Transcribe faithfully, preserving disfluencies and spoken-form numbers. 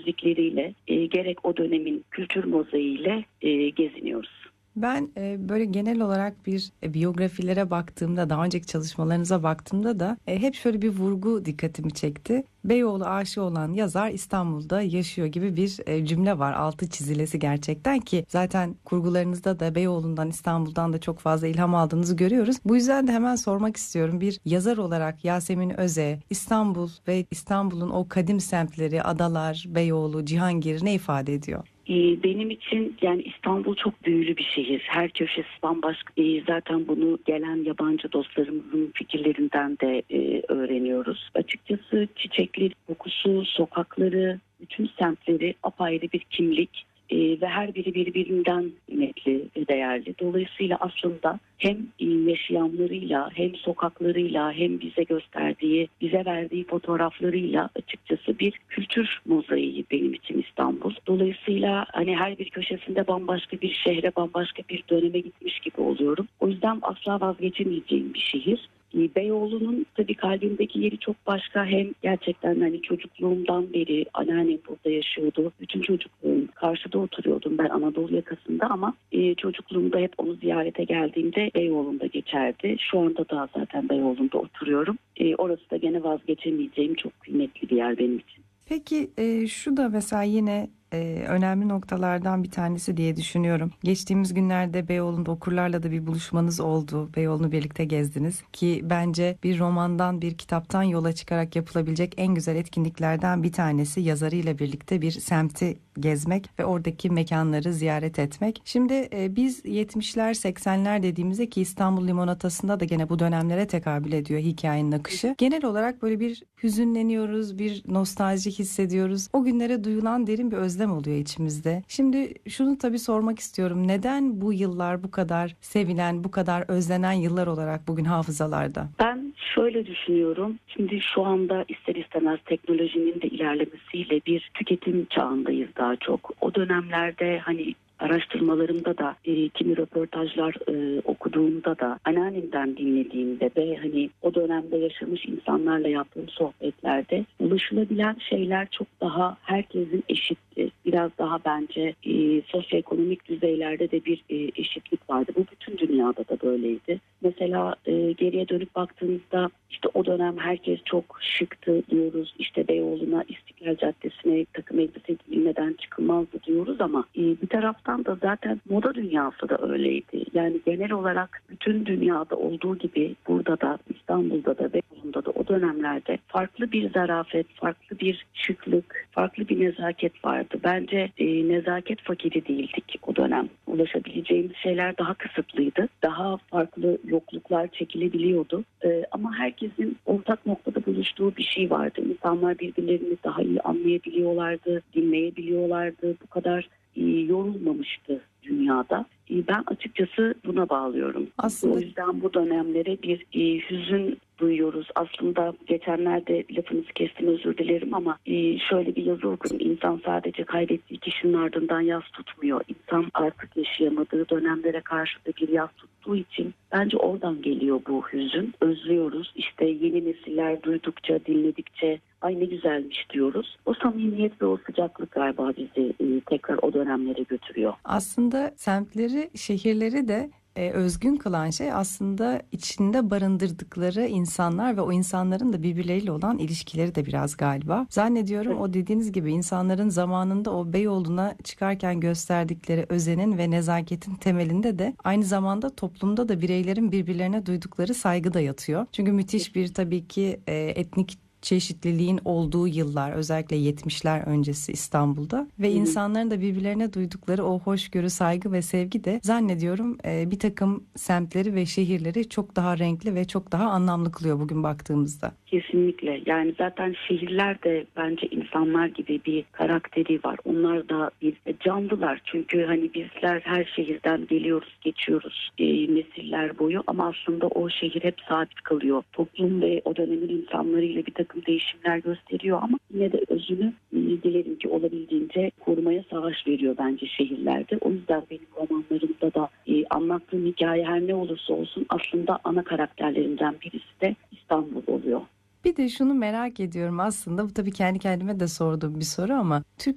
eşsizlikleriyle e, gerek o dönemin kültür mozaiğiyle e, geziniyoruz. Ben e, böyle genel olarak bir e, biyografilere baktığımda, daha önceki çalışmalarınıza baktığımda da e, hep şöyle bir vurgu dikkatimi çekti. Beyoğlu aşığı olan yazar İstanbul'da yaşıyor gibi bir e, cümle var. Altı çizilesi gerçekten, ki zaten kurgularınızda da Beyoğlu'ndan, İstanbul'dan da çok fazla ilham aldığınızı görüyoruz. Bu yüzden de hemen sormak istiyorum. Bir yazar olarak Yasemin Öze, İstanbul ve İstanbul'un o kadim semtleri, adalar, Beyoğlu, Cihangir ne ifade ediyor? Ee, Benim için yani İstanbul çok büyülü bir şehir. Her köşesi bambaşka. Ee, Zaten bunu gelen yabancı dostlarımızın fikirlerinden de e, öğreniyoruz. Açıkçası çiçekleri, kokusu, sokakları, bütün semtleri apayrı bir kimlik. Ee, ve her biri birbirinden kıymetli ve değerli. Dolayısıyla aslında hem e, yaşayanlarıyla, hem sokaklarıyla, hem bize gösterdiği, bize verdiği fotoğraflarıyla açıkçası bir kültür mozaiği benim için İstanbul. Dolayısıyla hani her bir köşesinde bambaşka bir şehre, bambaşka bir döneme gitmiş gibi oluyorum. O yüzden asla vazgeçemeyeceğim bir şehir. Beyoğlu'nun tabii kalbimdeki yeri çok başka. Hem gerçekten hani çocukluğumdan beri anneannem burada yaşıyordu. Bütün çocukluğum karşıda oturuyordum ben Anadolu yakasında, ama e, çocukluğumda hep onu ziyarete geldiğimde Beyoğlu'nda geçerdi. Şu anda da zaten Beyoğlu'nda oturuyorum. E, orası da gene vazgeçemeyeceğim çok kıymetli bir yer benim için. Peki e, şu da mesela yine e, önemli noktalardan bir tanesi diye düşünüyorum. Geçtiğimiz günlerde Beyoğlu'nda okurlarla da bir buluşmanız oldu. Beyoğlu'nu birlikte gezdiniz ki bence bir romandan, bir kitaptan yola çıkarak yapılabilecek en güzel etkinliklerden bir tanesi yazarıyla birlikte bir semti gezmek ve oradaki mekanları ziyaret etmek. Şimdi e, biz yetmişler seksenler dediğimizde, ki İstanbul Limonatası'nda da gene bu dönemlere tekabül ediyor hikayenin akışı. Genel olarak böyle bir hüzünleniyoruz, bir nostalji hissediyoruz. O günlere duyulan derin bir özlem oluyor içimizde. Şimdi şunu tabii sormak istiyorum. Neden bu yıllar bu kadar sevilen, bu kadar özlenen yıllar olarak bugün hafızalarda? Ben şöyle düşünüyorum. Şimdi şu anda ister istemez teknolojinin de ilerlemesiyle bir tüketim çağındayız daha çok. O dönemlerde hani araştırmalarımda da e, kimi röportajlar e, okuduğumda da anneannemden dinlediğimde ve hani o dönemde yaşamış insanlarla yaptığım sohbetlerde ulaşılabilen şeyler çok daha herkesin eşitti. Biraz daha bence e, sosyoekonomik düzeylerde de bir e, eşitlik vardı. Bu bütün dünyada da böyleydi. Mesela e, geriye dönüp baktığımızda işte o dönem herkes çok şıktı diyoruz. İşte Beyoğlu'na, İstiklal Caddesi'ne takım elbise giyilmeden çıkılmazdı diyoruz, ama e, bir taraftan da zaten moda dünyası da öyleydi. Yani genel olarak bütün dünyada olduğu gibi burada da, İstanbul'da da, Beyoğlu'nda da o dönemlerde farklı bir zarafet, farklı bir şıklık, farklı bir nezaket vardı. Bence e, nezaket fakiri değildik o dönem. Ulaşabileceğimiz şeyler daha kısıtlıydı. Daha farklı yokluklar çekilebiliyordu. E, ama herkesin ortak noktada buluştuğu bir şey vardı. İnsanlar birbirlerini daha iyi anlayabiliyorlardı, dinleyebiliyorlardı. Bu kadar e, yorulmamıştı dünyada. E, ben açıkçası buna bağlıyorum. Aslında O yüzden bu dönemlere bir e, hüzün duyuyoruz. Aslında geçenlerde lafınızı kestim, özür dilerim, ama e, şöyle bir yazı okudum. İnsan sadece kaybettiği kişinin ardından yas tutmuyor. İnsan artık yaşayamadığı dönemlere karşı da bir yas tuttuğu için bence oradan geliyor bu hüzün. Özlüyoruz. İşte yeni nesiller duydukça, dinledikçe ay ne güzelmiş diyoruz. O samimiyet ve o sıcaklık galiba bizi e, tekrar o dönemlere götürüyor. aslında semtleri, şehirleri de e, özgün kılan şey aslında içinde barındırdıkları insanlar ve o insanların da birbirleriyle olan ilişkileri de biraz galiba. Zannediyorum o dediğiniz gibi insanların zamanında o Beyoğlu'na çıkarken gösterdikleri özenin ve nezaketin temelinde de aynı zamanda toplumda da bireylerin birbirlerine duydukları saygı da yatıyor. Çünkü müthiş bir tabii ki e, etnik çeşitliliğin olduğu yıllar, özellikle yetmişler öncesi İstanbul'da ve insanların da birbirlerine duydukları o hoşgörü, saygı ve sevgi de zannediyorum e, bir takım semtleri ve şehirleri çok daha renkli ve çok daha anlamlı kılıyor bugün baktığımızda. Kesinlikle. Yani zaten şehirler de bence insanlar gibi bir karakteri var. Onlar da bir canlılar. Çünkü hani bizler her şehirden geliyoruz, geçiyoruz e, nesiller boyu, ama aslında o şehir hep sabit kalıyor. Toplum ve o dönemin insanlarıyla bir takım değişimler gösteriyor, ama yine de özünü e, dilerim ki olabildiğince korumaya savaş veriyor bence şehirlerde. O yüzden benim romanlarımda da e, anlattığım hikaye her ne olursa olsun aslında ana karakterlerinden birisi de İstanbul oluyor. Bir de şunu merak ediyorum, aslında bu tabii kendi kendime de sorduğum bir soru ama